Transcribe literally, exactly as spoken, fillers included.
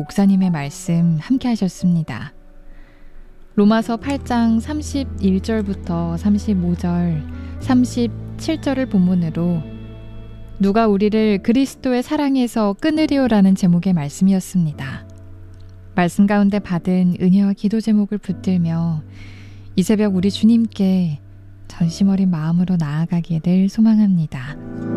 목사님의 말씀 함께 하셨습니다. 로마서 팔 장 삼십일 절부터 삼십오 절, 삼십칠 절을 본문으로 누가 우리를 그리스도의 사랑에서 끊으리오라는 제목의 말씀이었습니다. 말씀 가운데 받은 은혜와 기도 제목을 붙들며 이 새벽 우리 주님께 전심 어린 마음으로 나아가기를 소망합니다.